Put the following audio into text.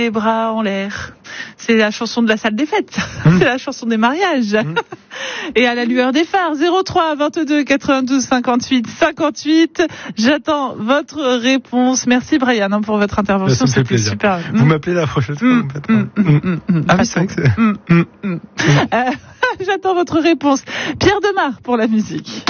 Les bras en l'air. C'est la chanson de la salle des fêtes. C'est la chanson des mariages. Et à la lueur des phares, 03 22 92 58 58. J'attends votre réponse. Merci Brian pour votre intervention. Ça me fait plaisir. Super. Vous m'appelez la prochaine fois. Ah oui, c'est vrai que c'est... J'attends votre réponse. Pierre Demar pour la musique.